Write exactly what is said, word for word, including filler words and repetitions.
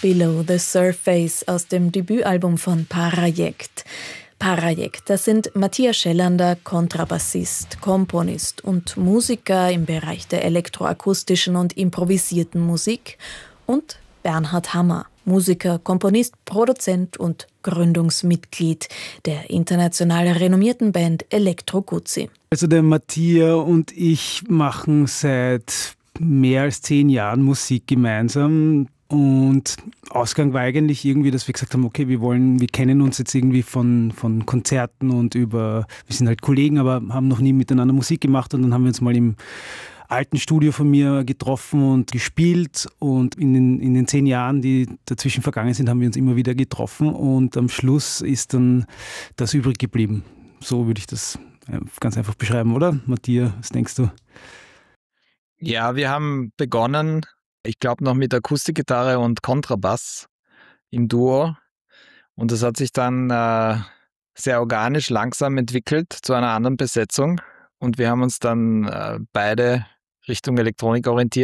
Below the Surface aus dem Debütalbum von Parajekt. Parajekt, das sind Matthias Schellander, Kontrabassist, Komponist und Musiker im Bereich der elektroakustischen und improvisierten Musik, und Bernhard Hammer, Musiker, Komponist, Produzent und Gründungsmitglied der international renommierten Band Elektro Guzzi. Also der Matthias und ich machen seit mehr als zehn Jahren Musik gemeinsam. Und Ausgang war eigentlich irgendwie, dass wir gesagt haben, okay, wir wollen, wir kennen uns jetzt irgendwie von, von Konzerten und über, wir sind halt Kollegen, aber haben noch nie miteinander Musik gemacht, und dann haben wir uns mal im alten Studio von mir getroffen und gespielt, und in den, in den zehn Jahren, die dazwischen vergangen sind, haben wir uns immer wieder getroffen, und am Schluss ist dann das übrig geblieben. So würde ich das ganz einfach beschreiben, oder? Matthias, was denkst du? Ja, wir haben begonnen, ich glaube noch mit Akustikgitarre und Kontrabass im Duo, und das hat sich dann äh, sehr organisch langsam entwickelt zu einer anderen Besetzung, und wir haben uns dann äh, beide Richtung Elektronik orientiert.